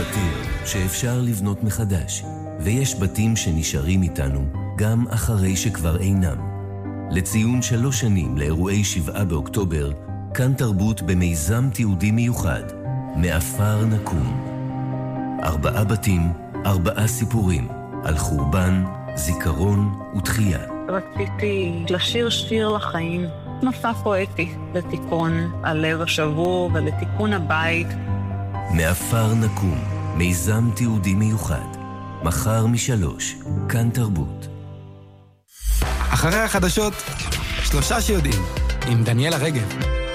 בתים שאפשר לבנות מחדש, ויש בתים שנשארים איתנו גם אחרי שכבר אינם. לציון 3 שנים לאירועי 7 באוקטובר, כאן תרבות במיזם תיעודי מיוחד, מעפר נקום. 4 בתים, 4 סיפורים, על חורבן, זיכרון ותחייה. רציתי לשיר שיר לחיים, מסע פואטי לתיקון הלב השבור ולתיקון הבית. מעפר נקום, מיזם תיעודי מיוחד, מחר מ-3, כאן תרבות. אחרי החדשות, 3 שיודעים, עם דניאלה רגב.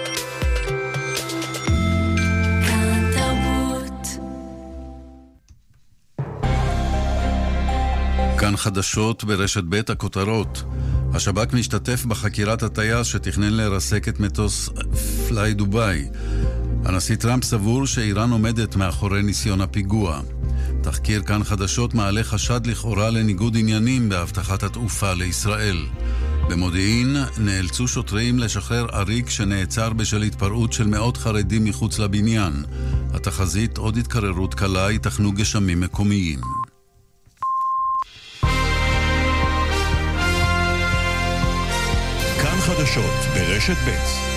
כאן חדשות ברשת ב' הכותרות. השב"כ משתתף בחקירת הטייס שתכנן לרסק את מטוס פליי דוביי. הנשיא טראמפ סבור שאיראן עומדת מאחורי ניסיון הפיגוע. תחקיר כאן חדשות מעלה חשד לכאורה לניגוד עניינים בהבטחת התעופה לישראל. במודיעין נאלצו שוטרים לשחרר עריק שנעצר בשל התפרעות של מאות חרדים מחוץ לבניין. התחזית עוד התקררות קלה, ייתכנו גשמים מקומיים. כאן חדשות ברשת ב'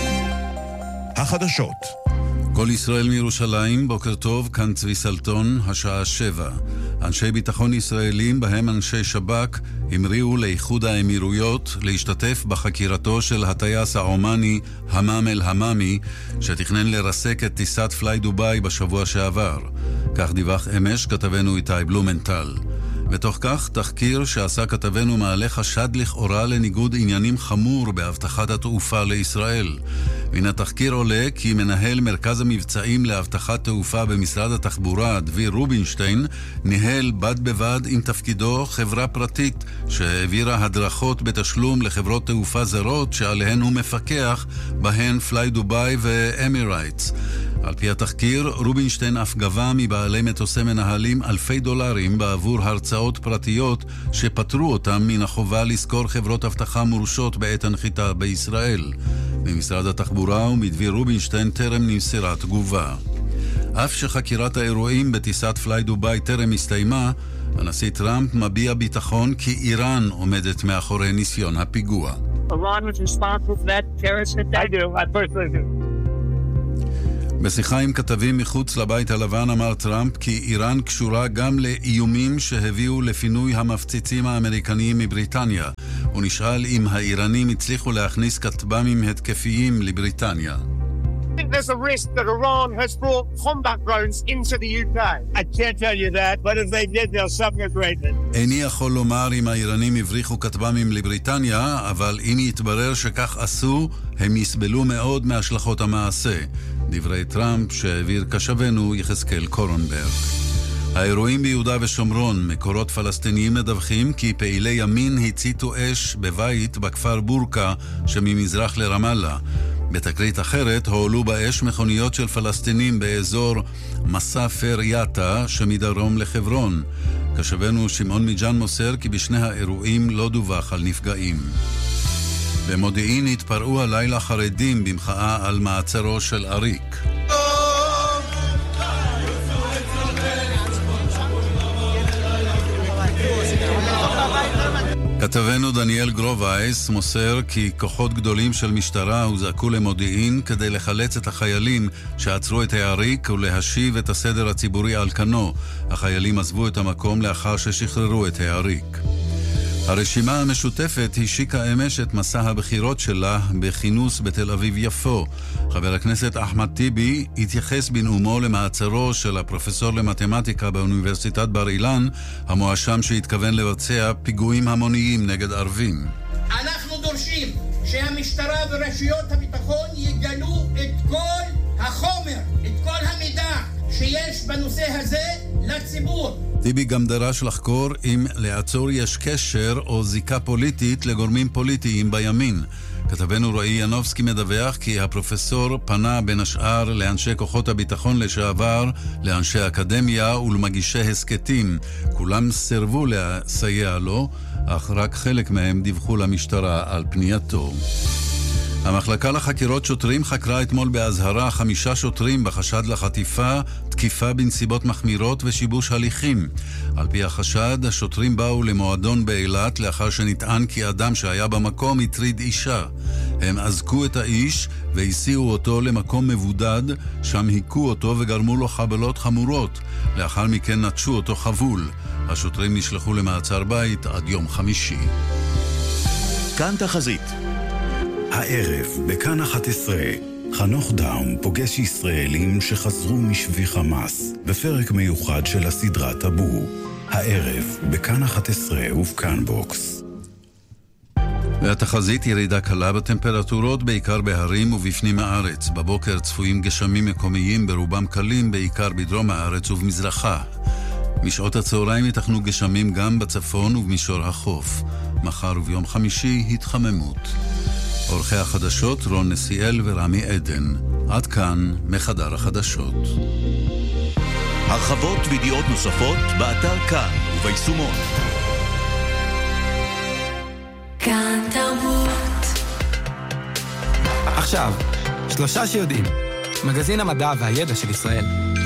החדשות. כל ישראל מירושלים, בוקר טוב, כאן צבי סלטון, השעה 7. אנשי ביטחון ישראלים, בהם אנשי שב"כ, המריאו לאיחוד האמירויות להשתתף בחקירתו של הטייס העומני המאם אל-המאמי, שתכנן לרסק את טיסת פליי דוביי בשבוע שעבר. כך דיווח אמש כתבנו איתי בלומנטל. בתוך כך, תחקיר שעשה כתבנו מעלה חשד לכאורה לניגוד עניינים חמור בהבטחת התעופה לישראל. מן התחקיר עולה כי מנהל מרכז המבצעים להבטחת תעופה במשרד התחבורה, דביר רובינשטיין, ניהל בד בבד עם תפקידו חברה פרטית שהעבירה הדרכות בתשלום לחברות תעופה זרות שעליהן הוא מפקח, בהן פליי דוביי ואמירייטס. על פי התחקיר, רובינשטיין אף גבה מבעלי מטוסי מנהלים $אלפי בעבור הרצאות פרטיות שפטרו אותם מן החובה לזכור חברות אבטחה מורשות בעת הנחיתה בישראל. ממשרד התחבורה ומדביר רובינשטיין טרם נמסרה תגובה. אף שחקירת האירועים בטיסת פליי דוביי טרם הסתיימה, הנשיא טראמפ מביע ביטחון כי איראן עומדת מאחורי ניסיון הפיגוע. Iran was responsible for that terrorist attack. I do. I personally do. בשיחה עם כתבים מחוץ לבית הלבן אמר טראמפ כי איראן קשורה גם לאיומים שהביאו לפינוי המפציצים האמריקניים מבריטניה. הוא נשאל אם האיראנים הצליחו להכניס כטב"מים התקפיים לבריטניה. There's a risk that Iran has brought combat drones into the UK. I can't tell you that, but if they did, they'll suffer greatly. איני יכול לומר אם האיראנים הבריחו כטב"מים לבריטניה, אבל אם יתברר שכך עשו, הם יסבלו מאוד מהשלכות המעשה. דברי טראמפ שהעביר כשבנו יחזקאל קורנברג. האירועים ביהודה ושומרון, מקורות פלסטיניים מדווחים כי פעילי ימין הציתו אש בבית בכפר בורקה שממזרח לרמאללה. בתקרית אחרת הועלו באש מכוניות של פלסטינים באזור מסאפר יאטה שמדרום לחברון. כשבנו שמעון מיג'אן מוסר כי בשני האירועים לא דווח על נפגעים. במודיעין התפרעו הלילה חרדים במחאה על מעצרו של עריק. כתבנו דניאל גרובייס מוסר כי כוחות גדולים של משטרה הוזעקו למודיעין כדי לחלץ את החיילים שעצרו את העריק ולהשיב את הסדר הציבורי על כנו. החיילים עזבו את המקום לאחר ששחררו את העריק. הרשימה המשותפת השיקה אמש את מסע הבחירות שלה בכינוס בתל אביב יפו. חבר הכנסת אחמד טיבי התייחס בנאומו למעצרו של הפרופסור למתמטיקה באוניברסיטת בר אילן, המואשם שהתכוון לבצע פיגועים המוניים נגד ערבים. אנחנו דורשים שהמשטרה ורשויות הביטחון יגלו את כל החומר, את כל המידע שיש בנושא הזה לציבור. טיבי גם דרש לחקור אם לעצור יש קשר או זיקה פוליטית לגורמים פוליטיים בימין. כתבנו רועי ינובסקי מדווח כי הפרופסור פנה בין השאר לאנשי כוחות הביטחון לשעבר, לאנשי אקדמיה ולמגישי הסקטים. כולם סירבו לסייע לו, אך רק חלק מהם דיווחו למשטרה על פנייתו. המחלקה לחקירות שוטרים חקרה אתמול בהזהרה 5 שוטרים בחשד לחטיפה, תקיפה בנסיבות מחמירות ושיבוש הליכים. על פי החשד, השוטרים באו למועדון באילת לאחר שנטען כי אדם שהיה במקום הטריד אישה. הם אזקו את האיש והסיעו אותו למקום מבודד, שם היכו אותו וגרמו לו חבלות חמורות. לאחר מכן נטשו אותו חבול. השוטרים נשלחו למעצר בית עד יום חמישי. כאן תחזית. הערב, בכאן 11, חנוך דאום פוגש ישראלים שחזרו משבי חמאס, בפרק מיוחד של הסדרה טאבו. הערב, בכאן 11 ובכאן בוקס. והתחזית ירידה קלה בטמפרטורות, בעיקר בהרים ובפנים הארץ. בבוקר צפויים גשמים מקומיים ברובם קלים, בעיקר בדרום הארץ ובמזרחה. משעות הצהריים יתכנו גשמים גם בצפון ובמישור החוף. מחר וביום חמישי התחממות. עורכי החדשות רון נסיאל ורמי עדן. עד כאן מחדר החדשות. הרחבות וידיעות נוספות באתר כאן וביישומון. כאן תרבות. עכשיו, 3 שיודעים. מגזין המדע והידע של ישראל.